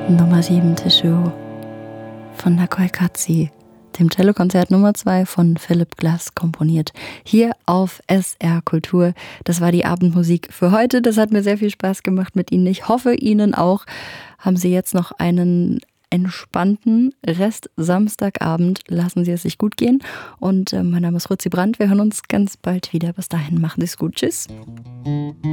Nummer 7 Tissue von Nakoi Katsi, dem Cellokonzert Nummer 2 von Philipp Glass, komponiert hier auf SR Kultur. Das war die Abendmusik für heute. Das hat mir sehr viel Spaß gemacht mit Ihnen. Ich hoffe, Ihnen auch. Haben Sie jetzt noch einen entspannten Rest Samstagabend. Lassen Sie es sich gut gehen. Und mein Name ist Ruzi Brandt. Wir hören uns ganz bald wieder. Bis dahin, machen Sie es gut. Tschüss.